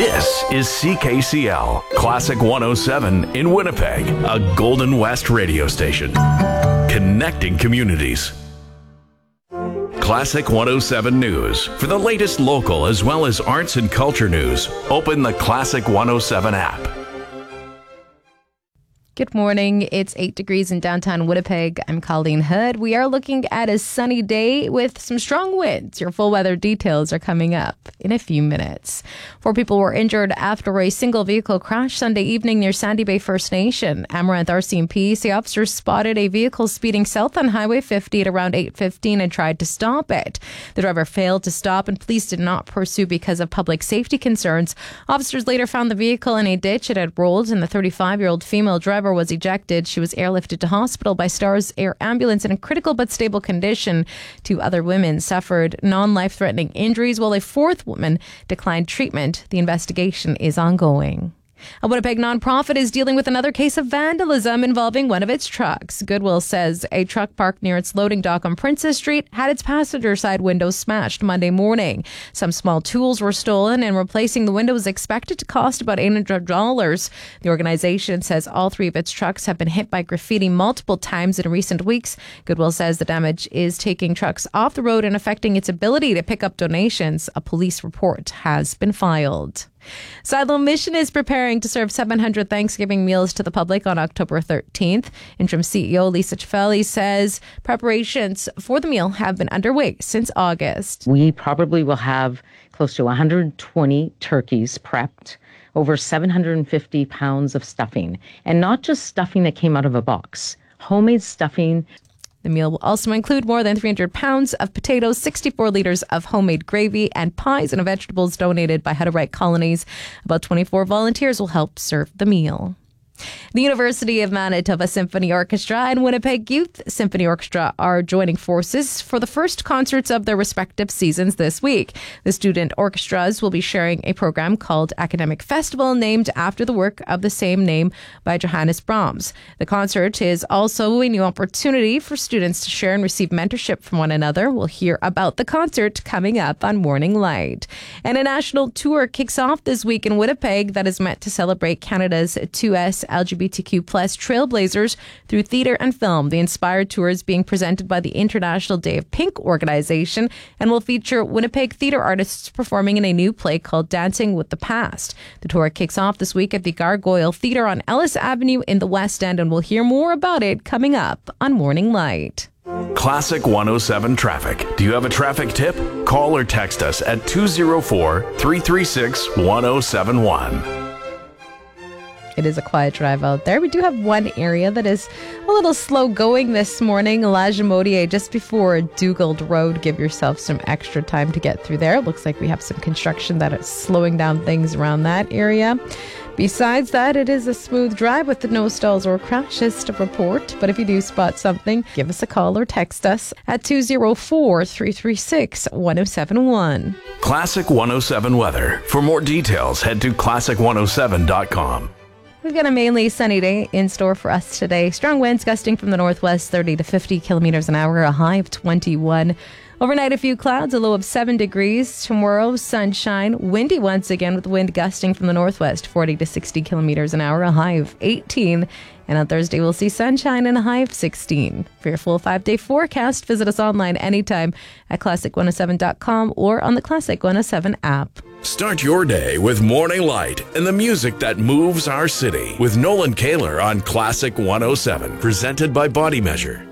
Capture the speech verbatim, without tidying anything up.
This is C K C L, Classic one oh seven in Winnipeg, a Golden West radio station. Connecting communities. Classic one oh seven News. For the latest local as well as arts and culture news, open the Classic one oh seven app. Good morning. It's eight degrees in downtown Winnipeg. I'm Colleen Hood. We are looking at a sunny day with some strong winds. Your full weather details are coming up in a few minutes. Four people were injured after a single vehicle crash Sunday evening near Sandy Bay First Nation. Amaranth R C M P say officers spotted a vehicle speeding south on Highway fifty at around eight fifteen and tried to stop it. The driver failed to stop and police did not pursue because of public safety concerns. Officers later found the vehicle in a ditch it had rolled and the thirty-five-year-old female driver was ejected. She was airlifted to hospital by Stars Air Ambulance in a critical but stable condition. Two other women suffered non-life-threatening injuries while a fourth woman declined treatment. The investigation is ongoing. A Winnipeg nonprofit is dealing with another case of vandalism involving one of its trucks. Goodwill says a truck parked near its loading dock on Princess Street had its passenger side windows smashed Monday morning. Some small tools were stolen and replacing the window is expected to cost about eight hundred dollars. The organization says all three of its trucks have been hit by graffiti multiple times in recent weeks. Goodwill says the damage is taking trucks off the road and affecting its ability to pick up donations. A police report has been filed. Siloam Mission is preparing to serve seven hundred Thanksgiving meals to the public on October thirteenth. Interim C E O Lisa Cifelli says preparations for the meal have been underway since August. We probably will have close to one hundred twenty turkeys prepped, over seven hundred fifty pounds of stuffing, and not just stuffing that came out of a box, homemade stuffing. The meal will also include more than three hundred pounds of potatoes, sixty-four litres of homemade gravy, and pies and vegetables donated by Hutterite Colonies. About twenty-four volunteers will help serve the meal. The University of Manitoba Symphony Orchestra and Winnipeg Youth Symphony Orchestra are joining forces for the first concerts of their respective seasons this week. The student orchestras will be sharing a program called Academic Festival, named after the work of the same name by Johannes Brahms. The concert is also a new opportunity for students to share and receive mentorship from one another. We'll hear about the concert coming up on Morning Light. And a national tour kicks off this week in Winnipeg that is meant to celebrate Canada's two S L G B T Q plus trailblazers through theatre and film. The Inspired Tour is being presented by the International Day of Pink organization and will feature Winnipeg theatre artists performing in a new play called Dancing with the Past. The tour kicks off this week at the Gargoyle Theatre on Ellis Avenue in the West End, and we'll hear more about it coming up on Morning Light. Classic one oh seven Traffic. Do you have a traffic tip? Call or text us at two oh four, three three six, one oh seven one. It is a quiet drive out there. We do have one area that is a little slow going this morning. Lagimodier, just before Dugald Road. Give yourself some extra time to get through there. Looks like we have some construction that is slowing down things around that area. Besides that, it is a smooth drive with no stalls or crashes to report. But if you do spot something, give us a call or text us at two oh four, three three six, one oh seven one. Classic one oh seven weather. For more details, head to classic one oh seven dot com. We've got a mainly sunny day in store for us today. Strong winds gusting from the northwest, thirty to fifty kilometers an hour, a high of twenty-one. Overnight, a few clouds, a low of seven degrees. Tomorrow, sunshine, windy once again with wind gusting from the northwest, forty to sixty kilometers an hour, a high of eighteen. And on Thursday, we'll see sunshine and a high of sixteen. For your full five-day forecast, visit us online anytime at classic one oh seven dot com or on the Classic one oh seven app. Start your day with Morning Light and the music that moves our city with Nolan Kaler on Classic one oh seven, presented by Body Measure.